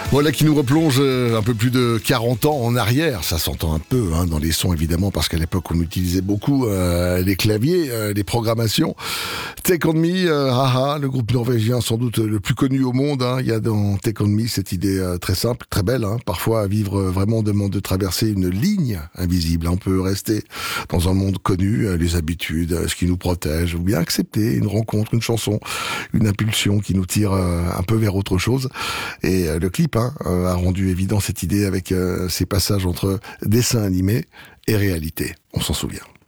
Voilà qui nous replonge un peu plus de 40 ans en arrière. Ça s'entend un peu dans les sons évidemment, parce qu'à l'époque on utilisait beaucoup les claviers, les programmations. Take On Me, haha, le groupe norvégien sans doute le plus connu au monde. Il y a dans Take On Me cette idée très simple, très belle. Parfois vivre vraiment demande de traverser une ligne invisible. On peut rester dans un monde connu, les habitudes, ce qui nous protège, ou bien accepter une rencontre, une chanson, une impulsion qui nous tire un peu vers autre chose. Et le clip a rendu évident cette idée avec ces passages entre dessin animé et réalité. On s'en souvient.